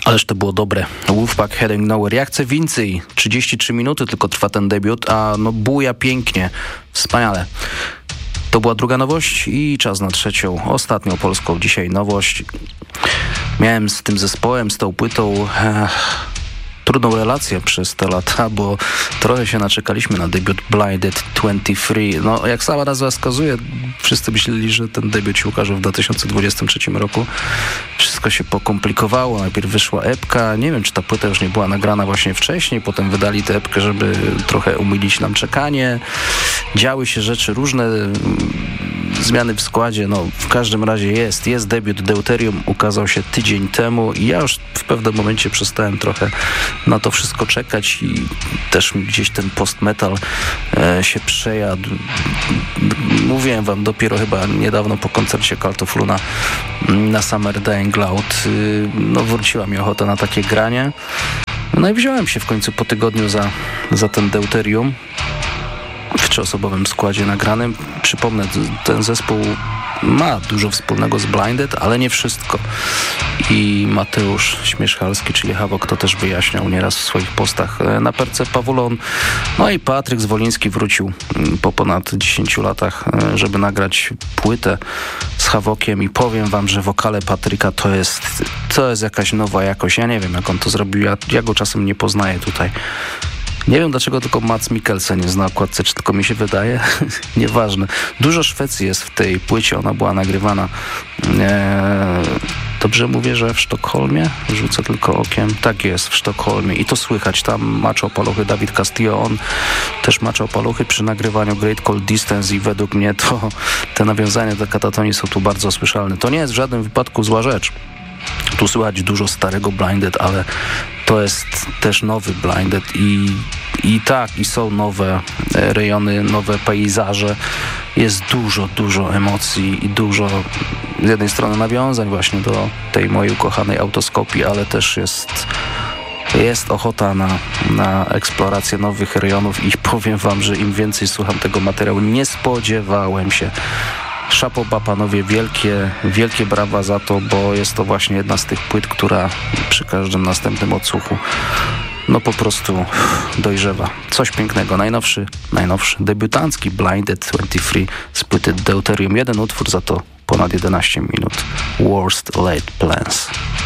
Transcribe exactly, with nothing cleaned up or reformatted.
Ależ to było dobre. Wolfpack Heading Nowhere. Ja chcę więcej. trzydzieści trzy minuty tylko trwa ten debiut, a no buja pięknie. Wspaniale. To była druga nowość i czas na trzecią, ostatnią polską dzisiaj nowość. Miałem z tym zespołem, z tą płytą ech, trudną relację przez te lata, bo trochę się naczekaliśmy na debiut Blinded dwadzieścia trzy. No, jak sama nazwa wskazuje, wszyscy myśleli, że ten debiut się ukaże w dwa tysiące dwudziestym trzecim roku. Wszystko się pokomplikowało. Najpierw wyszła epka. Nie wiem, czy ta płyta już nie była nagrana właśnie wcześniej. Potem wydali tę epkę, żeby trochę umilić nam czekanie. Działy się rzeczy różne. Zmiany w składzie, no w każdym razie jest, jest debiut. Deuterium ukazał się tydzień temu i ja już w pewnym momencie przestałem trochę na to wszystko czekać i też mi gdzieś ten post-metal e, się przejadł. Mówiłem wam dopiero chyba niedawno po koncercie Cult of Luna na Summer Dying Loud. Y, no wróciła mi ochota na takie granie. No i wziąłem się w końcu po tygodniu za, za ten Deuterium w trzyosobowym składzie nagranym. Przypomnę, ten zespół ma dużo wspólnego z Blinded, ale nie wszystko. I Mateusz Śmieszchalski, czyli Hawok, to też wyjaśniał nieraz w swoich postach na Perce Pawulon. No i Patryk Zwoliński wrócił po ponad dziesięciu latach, żeby nagrać płytę z Hawokiem i powiem wam, że wokale Patryka to jest, to jest jakaś nowa jakość. Ja nie wiem, jak on to zrobił. Ja, ja go czasem nie poznaję tutaj. Nie wiem, dlaczego tylko Mats Mikkelsen jest na okładce, czy tylko mi się wydaje. Nieważne. Dużo Szwecji jest w tej płycie. Ona była nagrywana. Eee, dobrze mówię, że w Sztokholmie? Rzucę tylko okiem. Tak jest, w Sztokholmie. I to słychać. Tam maczał paluchy Dawid Castillo. On też maczał paluchy przy nagrywaniu Great Cold Distance i według mnie to te nawiązania do Katatonii są tu bardzo słyszalne. To nie jest w żadnym wypadku zła rzecz. Tu słychać dużo starego Blinded, ale to jest też nowy Blinded i, i tak, i są nowe rejony, nowe pejzaże. Jest dużo, dużo emocji i dużo z jednej strony nawiązań właśnie do tej mojej ukochanej autoskopii, ale też jest, jest ochota na, na eksplorację nowych rejonów i powiem wam, że im więcej słucham tego materiału, nie spodziewałem się. Szapoba, panowie, wielkie, wielkie brawa za to, bo jest to właśnie jedna z tych płyt, która przy każdym następnym odsłuchu no po prostu dojrzewa. Coś pięknego. Najnowszy, najnowszy debiutancki Blinded dwadzieścia trzy z płyty Deuterium. Jeden utwór, za to ponad jedenaście minut. Worst Laid Plans.